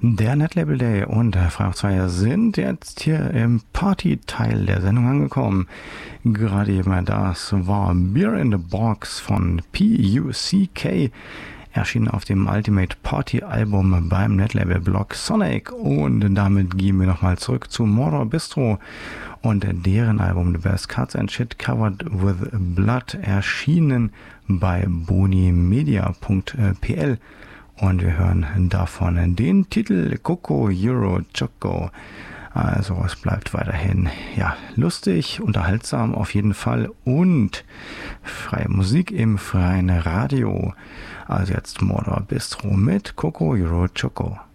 Der Netlabel Day und Frei auf 2 sind jetzt hier im Party-Teil der Sendung angekommen. Gerade eben das war Beer in the Box von PUCK, erschienen auf dem Ultimate Party Album beim Netlabel Block Sonic. Und damit gehen wir nochmal zurück zu Mordor Bistro und deren Album The Best Cuts and Shit Covered with Blood, erschienen bei bonimedia.pl. Und wir hören davon den Titel Coco Euro Choco. Also es bleibt weiterhin lustig, unterhaltsam auf jeden Fall und freie Musik im freien Radio. Also jetzt Mordor Bistro mit Coco Euro Choco.